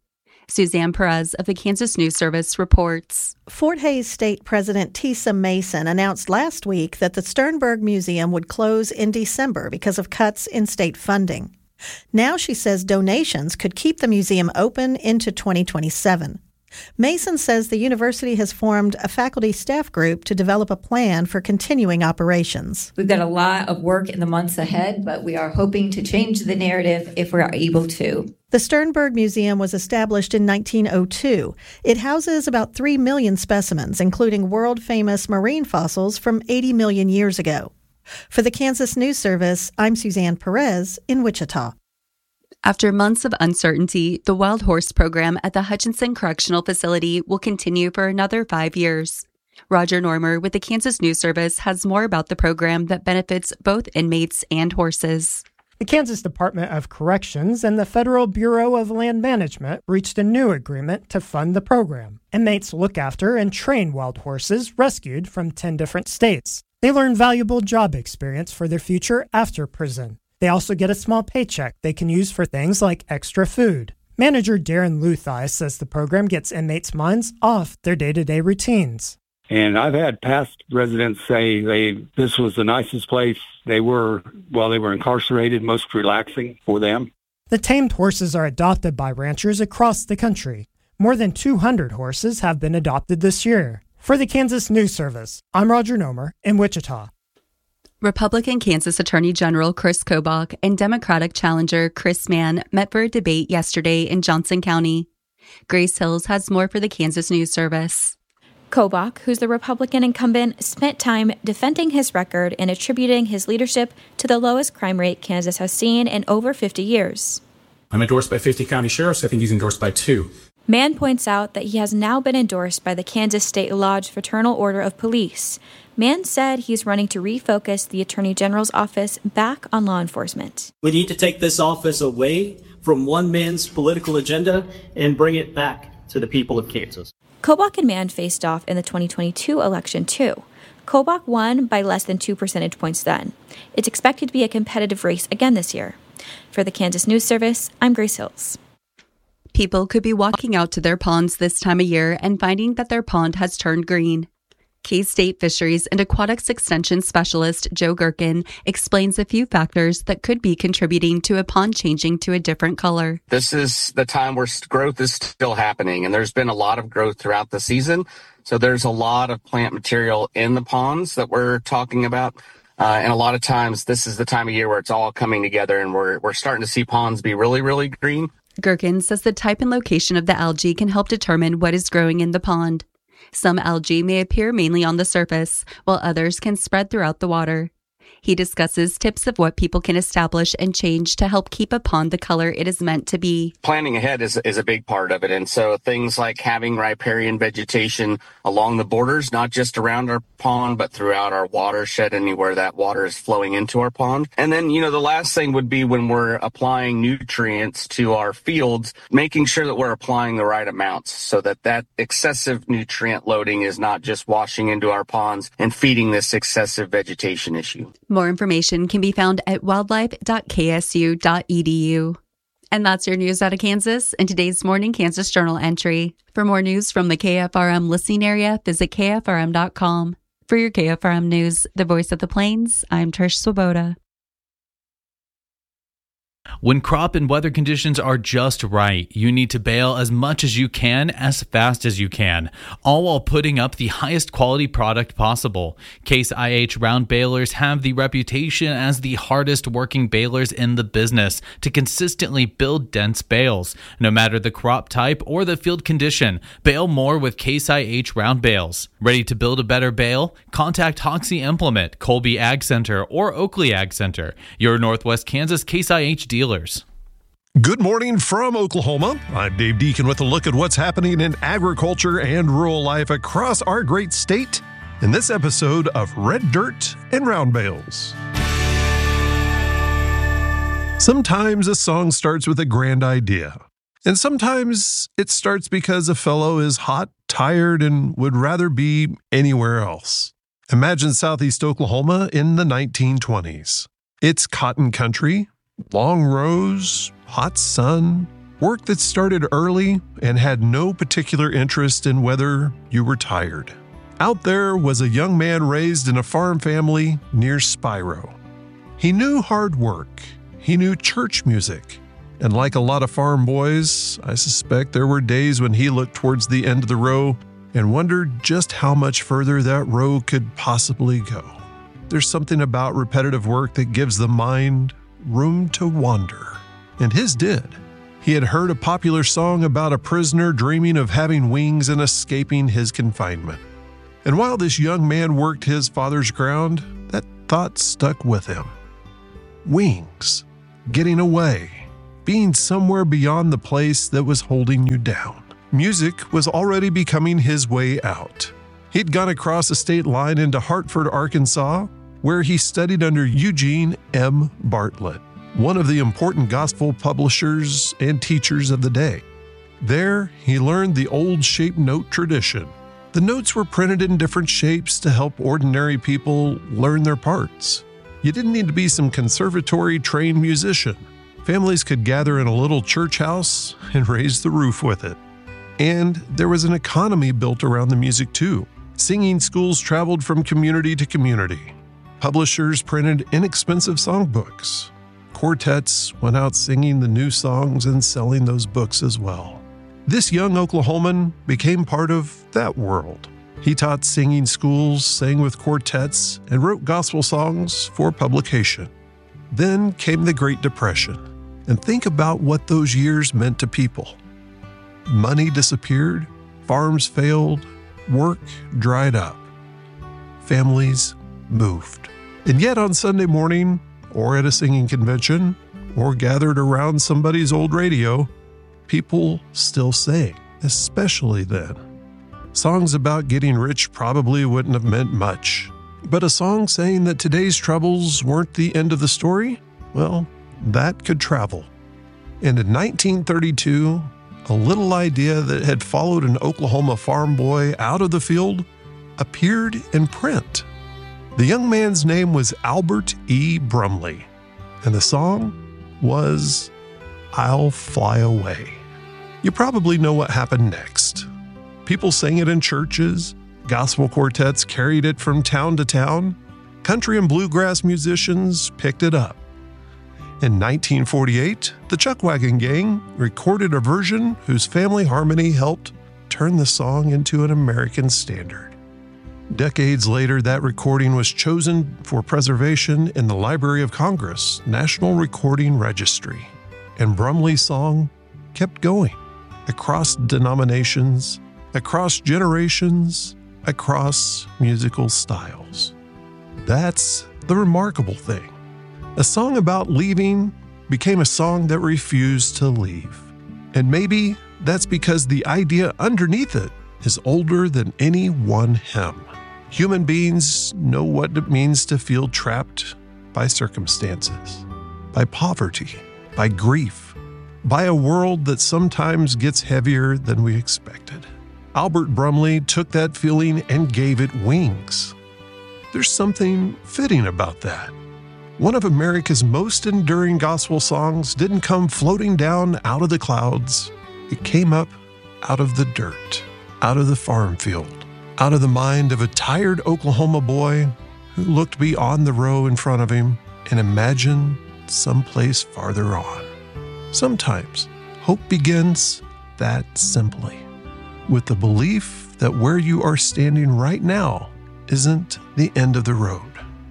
[SPEAKER 24] Suzanne Perez of the Kansas News Service reports.
[SPEAKER 1] Fort Hays State President Tisa Mason announced last week that the Sternberg Museum would close in December because of cuts in state funding. Now she says donations could keep the museum open into twenty twenty-seven. Mason says the university has formed a faculty staff group to develop a plan for continuing operations.
[SPEAKER 5] We've got a lot of work in the months ahead, but we are hoping to change the narrative if we're able to.
[SPEAKER 1] The Sternberg Museum was established in nineteen oh two. It houses about three million specimens, including world-famous marine fossils from eighty million years ago. For the Kansas News Service, I'm Suzanne Perez in Wichita.
[SPEAKER 24] After months of uncertainty, the Wild Horse program at the Hutchinson Correctional Facility will continue for another five years. Roger Normer with the Kansas News Service has more about the program that benefits both inmates and horses.
[SPEAKER 6] The Kansas Department of Corrections and the Federal Bureau of Land Management reached a new agreement to fund the program. Inmates look after and train wild horses rescued from ten different states. They learn valuable job experience for their future after prison. They also get a small paycheck they can use for things like extra food. Manager Darren Luthai says the program gets inmates' minds off their day-to-day routines.
[SPEAKER 9] And I've had past residents say they this was the nicest place they were while they were incarcerated, most relaxing for them.
[SPEAKER 6] The tamed horses are adopted by ranchers across the country. More than two hundred horses have been adopted this year. For the Kansas News Service, I'm Roger Nomer in Wichita.
[SPEAKER 24] Republican Kansas Attorney General Chris Kobach and Democratic challenger Chris Mann met for a debate yesterday in Johnson County. Grace Hills has more for the Kansas News Service.
[SPEAKER 25] Kobach, who's the Republican incumbent, spent time defending his record and attributing his leadership to the lowest crime rate Kansas has seen in over fifty years.
[SPEAKER 26] I'm endorsed by fifty county sheriffs. I think he's endorsed by two.
[SPEAKER 25] Mann points out that he has now been endorsed by the Kansas State Lodge Fraternal Order of Police. Mann said he's running to refocus the Attorney General's office back on law enforcement.
[SPEAKER 27] We need to take this office away from one man's political agenda and bring it back to the people of Kansas.
[SPEAKER 25] Kobach and Mann faced off in the twenty twenty-two election, too. Kobach won by less than two percentage points then. It's expected to be a competitive race again this year. For the Kansas News Service, I'm Grace Hills.
[SPEAKER 24] People could be walking out to their ponds this time of year and finding that their pond has turned green. K-State Fisheries and Aquatics Extension Specialist Joe Gherkin explains a few factors that could be contributing to a pond changing to a different color.
[SPEAKER 28] This is the time where growth is still happening, and there's been a lot of growth throughout the season. So there's a lot of plant material in the ponds that we're talking about. Uh, and a lot of times this is the time of year where it's all coming together, and we're we're starting to see ponds be really, really green.
[SPEAKER 24] Gherkin says the type and location of the algae can help determine what is growing in the pond. Some algae may appear mainly on the surface, while others can spread throughout the water. He discusses tips of what people can establish and change to help keep a pond the color it is meant to be.
[SPEAKER 28] Planning ahead is, is a big part of it. And so things like having riparian vegetation along the borders, not just around our pond, but throughout our watershed, anywhere that water is flowing into our pond. And then, you know, the last thing would be when we're applying nutrients to our fields, making sure that we're applying the right amounts so that that excessive nutrient loading is not just washing into our ponds and feeding this excessive vegetation issue.
[SPEAKER 24] More information can be found at wildlife dot k s u dot e d u. And that's your news out of Kansas in today's Morning Kansas Journal entry. For more news from the K F R M listening area, visit k f r m dot com. For your K F R M News, the voice of the Plains, I'm Trish Swoboda.
[SPEAKER 29] When crop and weather conditions are just right, you need to bale as much as you can, as fast as you can, all while putting up the highest quality product possible. Case I H round balers have the reputation as the hardest working balers in the business to consistently build dense bales. No matter the crop type or the field condition, bale more with Case I H round bales. Ready to build a better bale? Contact Hoxie Implement, Colby Ag Center, or Oakley Ag Center, your Northwest Kansas Case I H dealers.
[SPEAKER 30] Good morning from Oklahoma. I'm Dave Deacon with a look at what's happening in agriculture and rural life across our great state in this episode of Red Dirt and Round Bales. Sometimes a song starts with a grand idea, and sometimes it starts because a fellow is hot, tired, and would rather be anywhere else. Imagine Southeast Oklahoma in the nineteen twenties. It's cotton country, long rows, hot sun, Work that started early and had no particular interest in whether you were tired. Out there was a young man raised in a farm family near Spiro. He knew hard work. He knew church music. And like a lot of farm boys, I suspect there were days when he looked towards the end of the row and wondered just how much further that row could possibly go. There's something about repetitive work that gives the mind room to wander. And his did. He had heard a popular song about a prisoner dreaming of having wings and escaping his confinement. And while this young man worked his father's ground, that thought stuck with him. Wings, getting away, being somewhere beyond the place that was holding you down. Music was already becoming his way out. He'd gone across a state line into Hartford, Arkansas, where he studied under Eugene M. Bartlett, one of the important gospel publishers and teachers of the day. There, he learned the old shape note tradition. The notes were printed in different shapes to help ordinary people learn their parts. You didn't need to be some conservatory-trained musician. Families could gather in a little church house and raise the roof with it. And there was an economy built around the music too. Singing schools traveled from community to community. Publishers printed inexpensive songbooks. Quartets went out singing the new songs and selling those books as well. This young Oklahoman became part of that world. He taught singing schools, sang with quartets, and wrote gospel songs for publication. Then came the Great Depression, and think about what those years meant to people. Money disappeared, farms failed, work dried up. Families moved. And yet on Sunday morning, or at a singing convention, or gathered around somebody's old radio, people still sang, especially then. Songs about getting rich probably wouldn't have meant much, but a song saying that today's troubles weren't the end of the story, well, that could travel. And in nineteen thirty-two, a little idea that had followed an Oklahoma farm boy out of the field appeared in print. The young man's name was Albert E. Brumley, and the song was I'll Fly Away. You probably know what happened next. People sang it in churches, gospel quartets carried it from town to town, country and bluegrass musicians picked it up. In nineteen forty-eight, the Chuckwagon Gang recorded a version whose family harmony helped turn the song into an American standard. Decades later, that recording was chosen for preservation in the Library of Congress National Recording Registry, and Brumley's song kept going across denominations, across generations, across musical styles. That's the remarkable thing. A song about leaving became a song that refused to leave. And maybe that's because the idea underneath it is older than any one hymn. Human beings know what it means to feel trapped by circumstances, by poverty, by grief, by a world that sometimes gets heavier than we expected. Albert Brumley took that feeling and gave it wings. There's something fitting about that. One of America's most enduring gospel songs didn't come floating down out of the clouds. It came up out of the dirt, out of the farm field, out of the mind of a tired Oklahoma boy who looked beyond the row in front of him and imagined someplace farther on. Sometimes hope begins that simply, with the belief that where you are standing right now isn't the end of the road.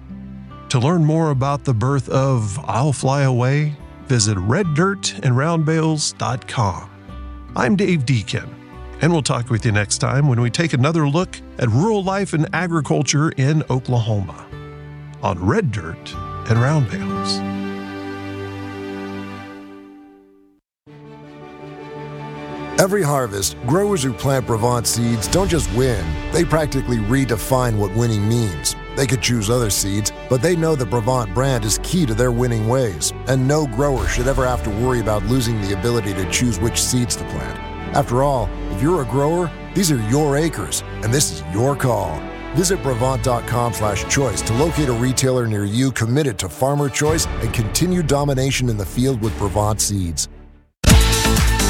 [SPEAKER 30] To learn more about the birth of I'll Fly Away, visit red dirt and round bales dot com. I'm Dave Deacon, and we'll talk with you next time when we take another look at rural life and agriculture in Oklahoma on Red Dirt and Round Bales.
[SPEAKER 7] Every harvest, growers who plant Brevant seeds don't just win, they practically redefine what winning means. They could choose other seeds, but they know the Brevant brand is key to their winning ways, and no grower should ever have to worry about losing the ability to choose which seeds to plant. After all, if you're a grower, these are your acres, and this is your call. Visit Brevant.com slash choice to locate a retailer near you committed to farmer choice and continued domination in the field with Brevant seeds.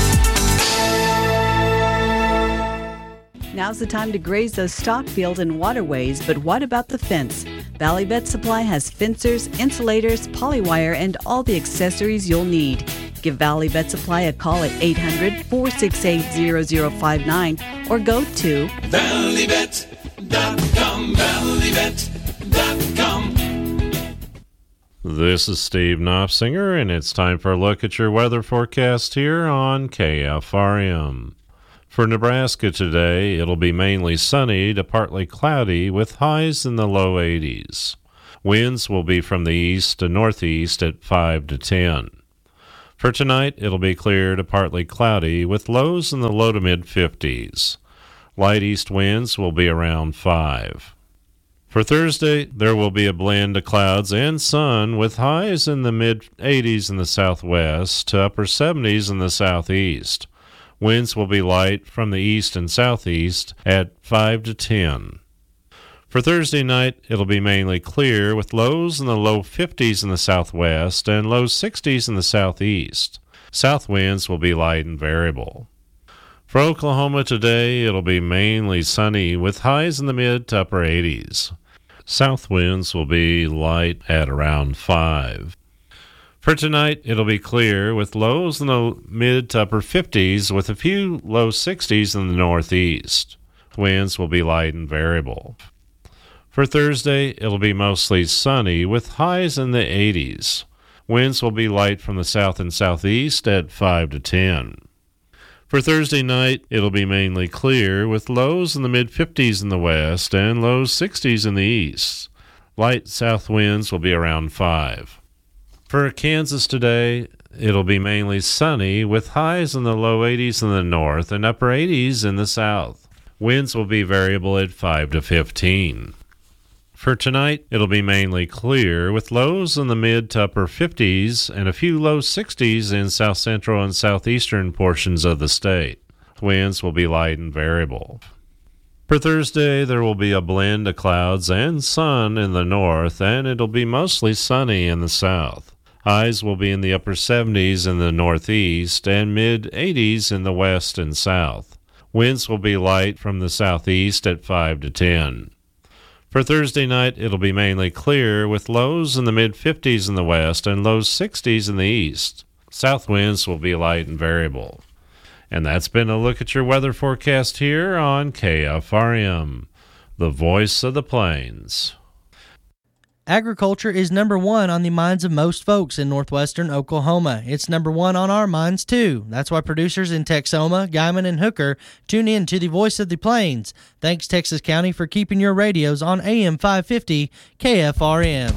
[SPEAKER 8] Now's the time to graze those stock fields and waterways, but what about the fence? Valley Vet Supply has fencers, insulators, polywire, and all the accessories you'll need. Give Valley Vet Supply a call at eight hundred, four six eight, zero zero five nine or go to
[SPEAKER 10] valley vet dot com, valley vet dot com.
[SPEAKER 4] This is Steve Knopfsinger, and it's time for a look at your weather forecast here on K F R M. For Nebraska today, it'll be mainly sunny to partly cloudy with highs in the low eighties. Winds will be from the east to northeast at five to ten. For tonight, it'll be clear to partly cloudy with lows in the low to mid-fifties. Light east winds will be around five. For Thursday, there will be a blend of clouds and sun with highs in the mid-eighties in the southwest to upper seventies in the southeast. Winds will be light from the east and southeast at five to ten. For Thursday night, it'll be mainly clear with lows in the low fifties in the southwest and low sixties in the southeast. South winds will be light and variable. For Oklahoma today, it'll be mainly sunny with highs in the mid to upper eighties. South winds will be light at around five. For tonight, it'll be clear with lows in the mid to upper fifties with a few low sixties in the northeast. Winds will be light and variable. For Thursday, it'll be mostly sunny with highs in the eighties. Winds will be light from the south and southeast at five to ten. For Thursday night, it'll be mainly clear with lows in the mid-fifties in the west and low sixties in the east. Light south winds will be around five. For Kansas today, it'll be mainly sunny with highs in the low eighties in the north and upper eighties in the south. Winds will be variable at five to fifteen. For tonight, it'll be mainly clear with lows in the mid to upper fifties and a few low sixties in south central and southeastern portions of the state. Winds will be light and variable. For Thursday, there will be a blend of clouds and sun in the north, and it'll be mostly sunny in the south. Highs will be in the upper seventies in the northeast and mid eighties in the west and south. Winds will be light from the southeast at five to ten. For Thursday night, it'll be mainly clear with lows in the mid-fifties in the west and low sixties in the east. South winds will be light and variable. And that's been a look at your weather forecast here on K F R M, the voice of the plains.
[SPEAKER 11] Agriculture is number one on the minds of most folks in northwestern Oklahoma. It's number one on our minds, too. That's why producers in Texoma, Guymon, and Hooker tune in to the Voice of the Plains. Thanks, Texas County, for keeping your radios on A M five fifty K F R M.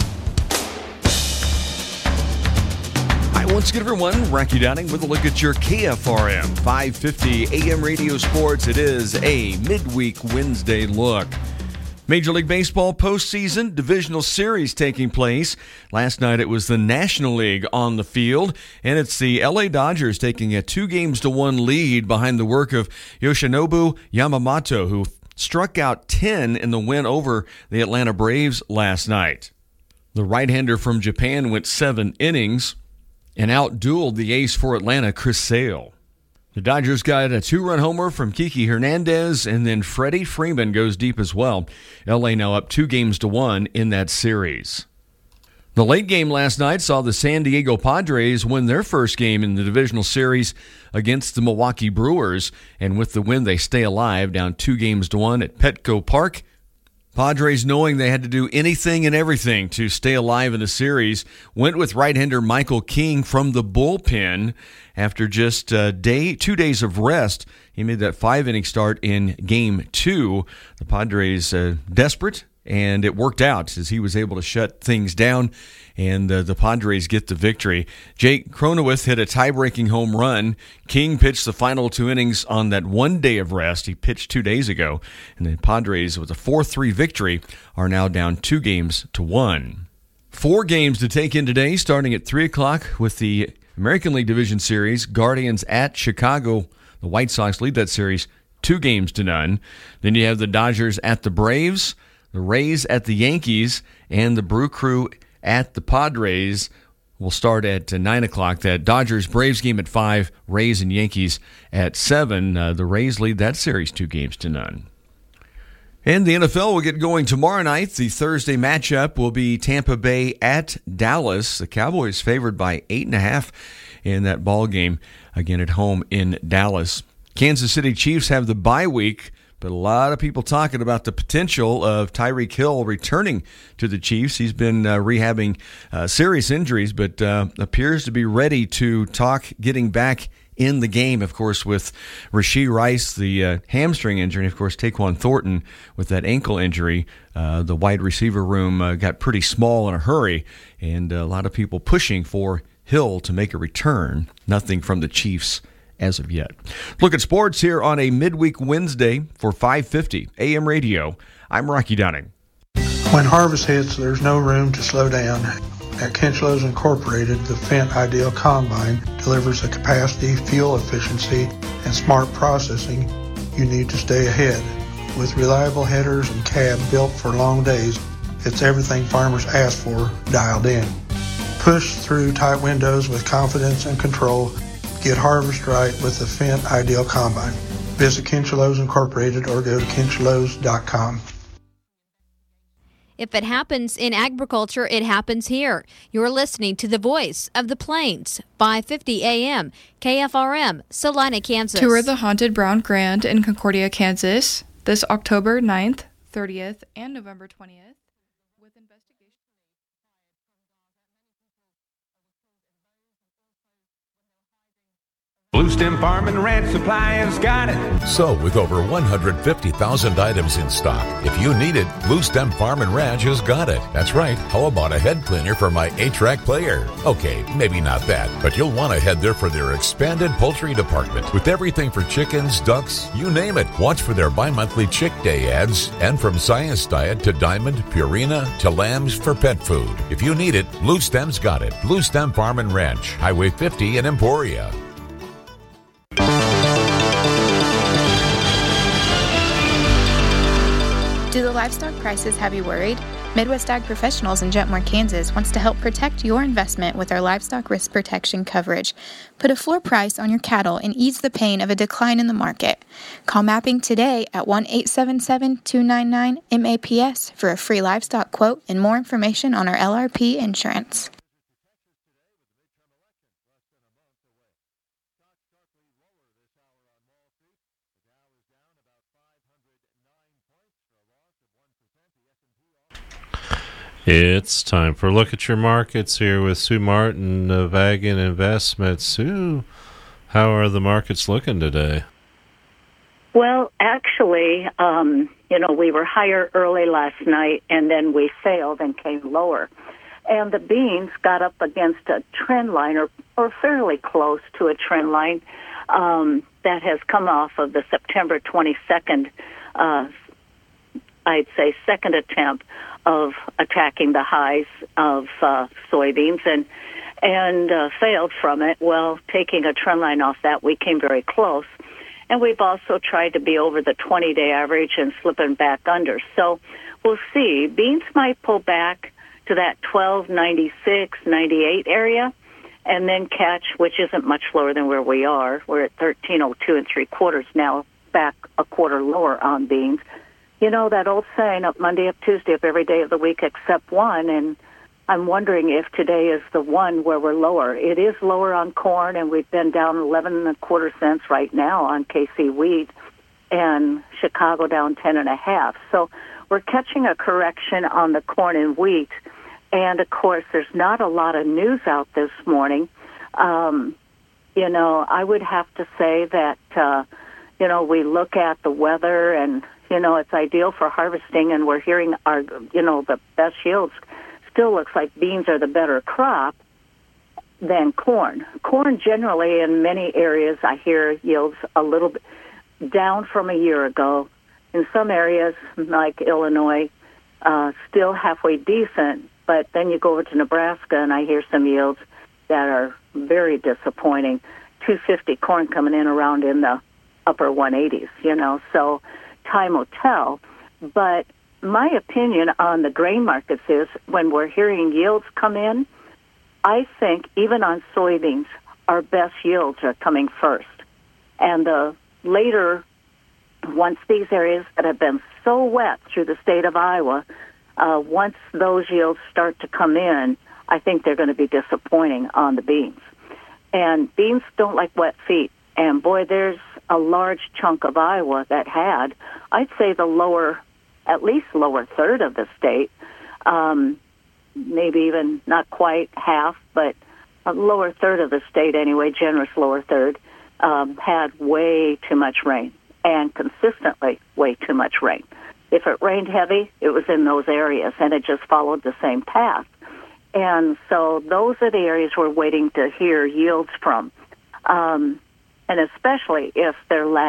[SPEAKER 12] Hi, once again, everyone. Rocky Downing with a look at your K F R M five fifty A M Radio Sports. It is a midweek Wednesday look. Major League Baseball postseason divisional series taking place. Last night it was the National League on the field, and it's the L A Dodgers taking a two games to one lead behind the work of Yoshinobu Yamamoto, who struck out ten in the win over the Atlanta Braves last night. The right-hander from Japan went seven innings and outdueled the ace for Atlanta, Chris Sale. The Dodgers got a two-run homer from Kiki Hernandez, and then Freddie Freeman goes deep as well. L A now up two games to one in that series. The late game last night saw the San Diego Padres win their first game in the divisional series against the Milwaukee Brewers, and with the win, they stay alive, down two games to one at Petco Park. Padres, knowing they had to do anything and everything to stay alive in the series, went with right-hander Michael King from the bullpen. After just a day, two days of rest, he made that five-inning start in Game two. The Padres uh, desperate, and it worked out as he was able to shut things down, and uh, the Padres get the victory. Jake Cronenworth hit a tie-breaking home run. King pitched the final two innings on that one day of rest. He pitched two days ago, and the Padres, with a four three victory, are now down two games to one. Four games to take in today, starting at three o'clock with the American League Division Series. Guardians at Chicago. The White Sox lead that series two games to none. Then you have the Dodgers at the Braves, the Rays at the Yankees, and the Brew Crew at the Padres. will start at uh, nine o'clock. That Dodgers-Braves game at five, Rays and Yankees at seven. Uh, the Rays lead that series two games to none. And the N F L will get going tomorrow night. The Thursday matchup will be Tampa Bay at Dallas. The Cowboys favored by eight and a half in that ball game, again at home in Dallas. Kansas City Chiefs have the bye week, but a lot of people talking about the potential of Tyreek Hill returning to the Chiefs. He's been uh, rehabbing uh, serious injuries, but uh, appears to be ready to talk getting back in the game, of course, with Rashee Rice, the uh, hamstring injury, and, of course, Taquan Thornton with that ankle injury. Uh, the wide receiver room uh, got pretty small in a hurry, and a lot of people pushing for Hill to make a return. Nothing from the Chiefs as of yet. Look at sports here on a midweek Wednesday for five fifty A M Radio. I'm Rocky Dunning.
[SPEAKER 13] When harvest hits, there's no room to slow down. At Kinchlows Incorporated, the Fendt Ideal Combine delivers the capacity, fuel efficiency, and smart processing you need to stay ahead. With reliable headers and cab built for long days, it's everything farmers ask for dialed in. Push through tight windows with confidence and control. Get harvest right with the Fendt Ideal Combine. Visit Kinchlows Incorporated or go to kinchlows dot com.
[SPEAKER 14] If it happens in agriculture, it happens here. You're listening to the voice of the Plains, five fifty A M, K F R M, Salina, Kansas.
[SPEAKER 15] Tour the Haunted Brown Grand in Concordia, Kansas, this October ninth, thirtieth, and November twentieth.
[SPEAKER 16] Blue Stem Farm and Ranch Supply has got it.
[SPEAKER 17] So, with over one hundred fifty thousand items in stock, if you need it, Blue Stem Farm and Ranch has got it. That's right. How about a head cleaner for my eight-track player? Okay, maybe not that, but you'll want to head there for their expanded poultry department with everything for chickens, ducks, you name it. Watch for their bi-monthly Chick Day ads, and from Science Diet to Diamond, Purina to lambs for pet food. If you need it, Blue Stem's got it. Blue Stem Farm and Ranch, Highway fifty in Emporia.
[SPEAKER 18] Do the livestock prices have you worried? Midwest Ag Professionals in Jetmore, Kansas wants to help protect your investment with our livestock risk protection coverage. Put a floor price on your cattle and ease the pain of a decline in the market. Call Mapping today at one eight seven seven, two nine nine, M A P S for a free livestock quote and more information on our L R P insurance.
[SPEAKER 4] It's time for a look at your markets here with Sue Martin of Vagan Investments. Sue, how are the markets looking today?
[SPEAKER 19] Well, actually, um, you know, we were higher early last night, and then we failed and came lower. And the beans got up against a trend line, or, or fairly close to a trend line, um, that has come off of the September twenty-second, uh, I'd say, second attempt of attacking the highs of uh, soybeans and and uh, failed from it. Well, taking a trend line off that, we came very close. And we've also tried to be over the twenty-day average and slipping back under. So we'll see. Beans might pull back to that twelve ninety-six, ninety-eight area and then catch, which isn't much lower than where we are. We're at thirteen oh two and three quarters now, back a quarter lower on beans. You know, that old saying, up Monday, up Tuesday, up every day of the week except one, and I'm wondering if today is the one where we're lower. It is lower on corn, and we've been down eleven and a quarter cents right now on K C wheat, and Chicago down ten and a half. So we're catching a correction on the corn and wheat, and of course, there's not a lot of news out this morning. Um, you know, I would have to say that, uh, you know, we look at the weather and, you know, it's ideal for harvesting, and we're hearing our, you know, the best yields. Still looks like beans are the better crop than corn. Corn generally in many areas, I hear yields a little bit down from a year ago. In some areas, like Illinois, uh, still halfway decent, but then you go over to Nebraska and I hear some yields that are very disappointing. two fifty corn coming in around in the upper one eighties, you know, so time will tell. But my opinion on the grain markets is when we're hearing yields come in, I think even on soybeans, our best yields are coming first. And the later, once these areas that have been so wet through the state of Iowa, uh, once those yields start to come in, I think they're going to be disappointing on the beans. And beans don't like wet feet. And boy, there's a large chunk of Iowa that had, I'd say the lower, at least lower third of the state, um, maybe even not quite half, but a lower third of the state anyway, generous lower third, um, had way too much rain and consistently way too much rain. If it rained heavy, it was in those areas, and it just followed the same path. And so those are the areas we're waiting to hear yields from. Um, and especially if they're